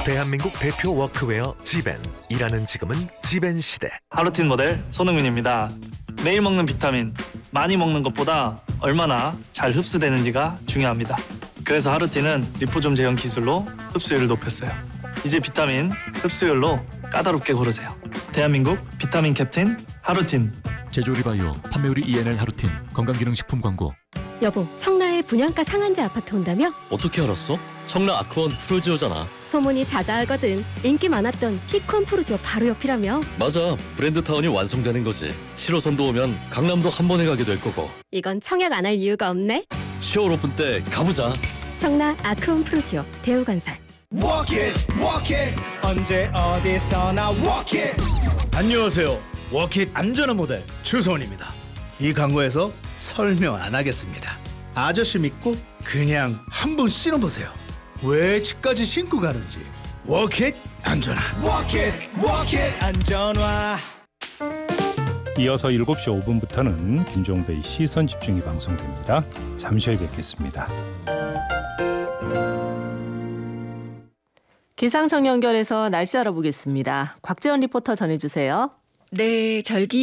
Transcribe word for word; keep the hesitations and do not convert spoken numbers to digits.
대한민국 대표 워크웨어 지벤. 일하는 지금은 지벤 시대. 하루틴 모델 손흥민입니다. 매일 먹는 비타민, 많이 먹는 것보다 얼마나 잘 흡수되는지가 중요합니다. 그래서 하루틴은 리포좀 제형 기술로 흡수율을 높였어요. 이제 비타민 흡수율로 까다롭게 고르세요. 대한민국 비타민 캡틴 하루틴. 제조리바이오 판매율이 이엔엘 하루틴 건강기능식품 광고. 여보, 청라에 분양가 상한제 아파트 온다며? 어떻게 알았어? 청라 아크원 프로지오잖아. 소문이 자자하거든. 인기 많았던 피콘 프로지오 바로 옆이라며? 맞아, 브랜드타운이 완성되는 거지. 칠 호선도 오면 강남도 한 번에 가게 될 거고. 이건 청약 안 할 이유가 없네. 시월 오픈 때 가보자. 청라 아크온 프로지오 대우건설. Walk it, walk it. 언제 어디서나 walk it. 안녕하세요. 워킷 안전한 모델 추소원입니다. 이 광고에서 설명 안 하겠습니다. 아저씨 믿고 그냥 한번 신어보세요. 왜 집까지 신고 가는지. 워킷 안전한. Walk it, walk it. 안전화. 이어서 일곱 시 오 분부터는 김종배의 시선 집중이 방송됩니다. 잠시 후에 뵙겠습니다. 기상청 연결해서 날씨 알아보겠습니다. 곽재원 리포터 전해주세요. 네, 절기